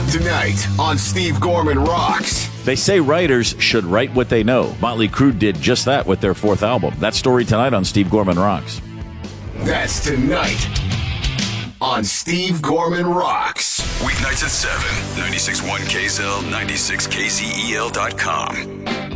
Tonight on Steve Gorman Rocks. They say writers should write what they know. Motley Crue did just that with their fourth album. That story tonight on Steve Gorman Rocks. That's tonight on Steve Gorman Rocks. Weeknights at 7, 96.1 KZL, 96KZEL.com.